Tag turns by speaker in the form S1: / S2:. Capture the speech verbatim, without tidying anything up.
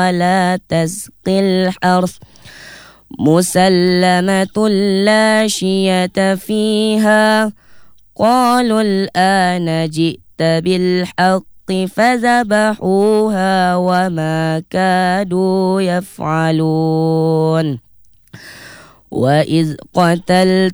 S1: لا تسقي الحرث مسلمة لا شية فيها قالوا الآن جئت بالحق فذبحوها وما كادوا يفعلون وإذ قتلت